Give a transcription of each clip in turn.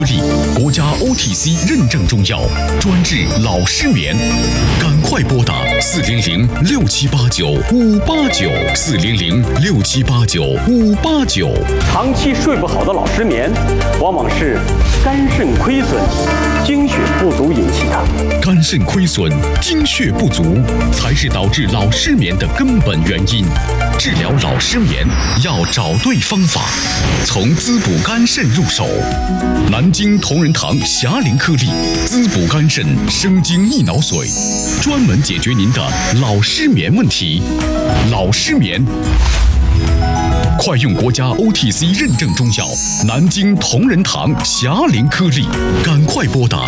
力国家 OTC 认证中药，专治老失眠，赶快拨打400-6789589，400-6789589。 长期睡不好的老失眠，往往是肝肾亏损、精血不足引起的。 肝肾亏损、精血不足才是导致老失眠的根本原因。治疗老失眠要找对方法，从滋补肝肾入手。南京同仁堂霞龄颗粒滋补肝肾生津益脑髓，专门解决您的老失眠问题。老失眠，快用国家 OTC 认证中药南京同仁堂霞龄颗粒，赶快拨打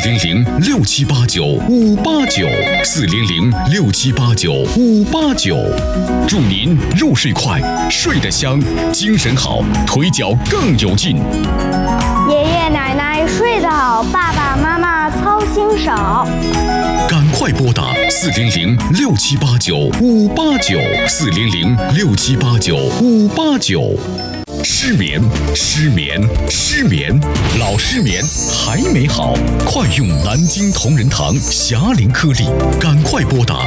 400-6789589，400-6789589。祝您入睡快，睡得香，精神好，腿脚更有劲。 爷爷奶奶睡得好，爸爸妈妈操心少。 赶快拨打400-6789589，400-6789589。失眠，失眠，失眠，老失眠还没好，快用南京同仁堂霞龄颗粒，赶快拨打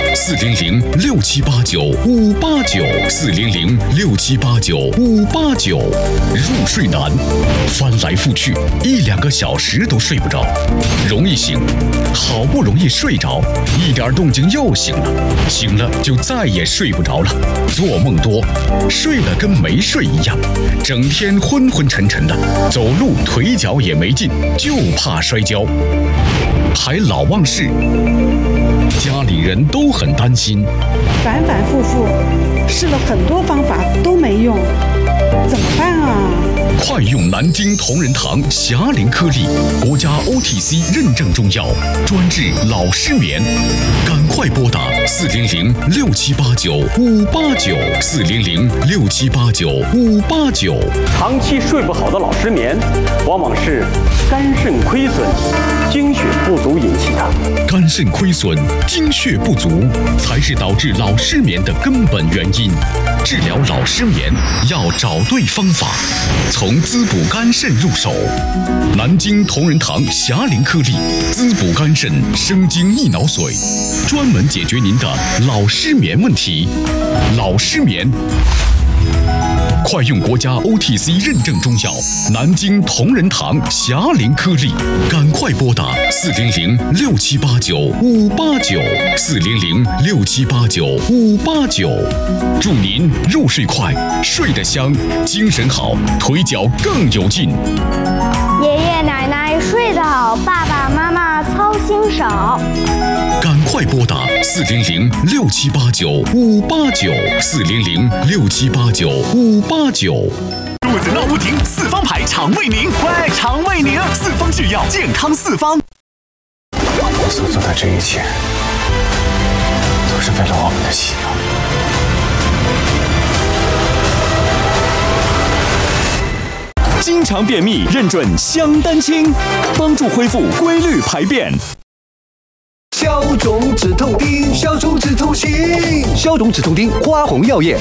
400-6789589，400-6789589。入睡难，翻来覆去1-2个小时都睡不着，容易醒，好不容易睡着，一点动静又醒了，醒了就再也睡不着了，做梦多，睡了跟没睡一样，整天昏昏沉沉的，走路腿脚也没劲，就怕摔跤，还老忘事，家里人都很担心， 反反复复试了很多方法都没用，怎么办啊？ 快用南京同仁堂霞龄颗粒国家 OTC 认证中药，专治老失眠，赶快拨打400-6789589，400-6789589。 长期睡不好的老失眠，往往是肝肾亏损、精血不足引起的。 肝肾亏损、精血不足才是导致老失眠的根本原因。治疗老失眠要找对方法，从滋补肝肾入手。南京同仁堂霞龄颗粒滋补肝肾生津益脑髓，专门解决您的老失眠问题。老失眠，快用国家 OTC 认证中药南京同仁堂霞龄颗粒，赶快拨打400-6789589，400-6789589。祝您入睡快，睡得香，精神好，腿脚更有劲。 爷爷奶奶睡得好，爸爸妈妈操心少。 赶快拨打400-6789589，400-6789589。 肚子闹不停，四方牌肠胃宁，快肠胃宁，四方制药，健康四方。 我所做的这一切，都是为了我们的喜乐。 经常便秘，认准香丹清，帮助恢复规律排便。 消肿止痛丁，消肿止痛行，消肿止痛丁，花红药业。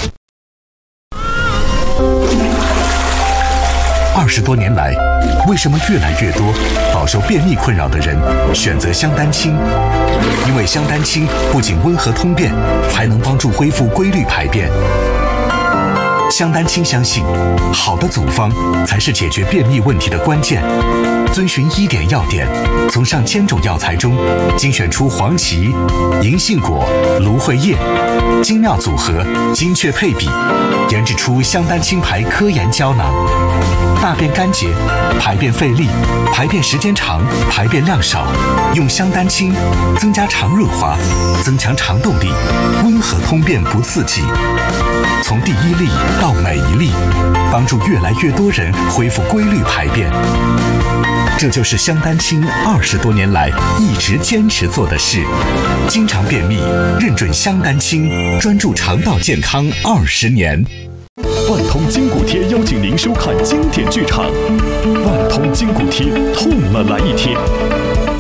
20多年来，为什么越来越多饱受便秘困扰的人选择香丹清？因为香丹清不仅温和通便，还能帮助恢复规律排便。香丹清相信，好的组方才是解决便秘问题的关键。遵循1点要点，从上千种药材中精选出黄芪、银杏果、芦荟叶，精妙组合，精确配比，研制出香丹清牌科研胶囊。大便干结、排便费力、排便时间长、排便量少，用香丹清增加肠润滑，增强肠动力，温和通便不刺激。从第1粒到每1粒，帮助越来越多人恢复规律排便。这就是香丹清20多年来一直坚持做的事。经常便秘，认准香丹清，专注肠道健康20年。 万通筋骨贴邀请您收看经典剧场，万通筋骨贴，痛了来一贴。